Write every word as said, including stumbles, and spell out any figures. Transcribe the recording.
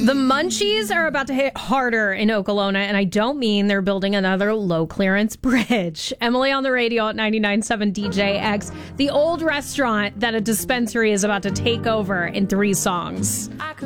The Munchies are about to hit harder in Okolona, and I don't mean they're building another low-clearance bridge. Emily on the radio at ninety-nine point seven D J X, the old restaurant that a dispensary is about to take over in three songs.